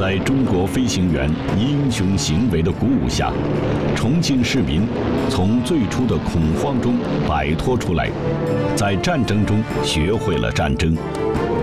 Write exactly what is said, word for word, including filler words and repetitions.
在中国飞行员英雄行为的鼓舞下，重庆市民从最初的恐慌中摆脱出来，在战争中学会了战争，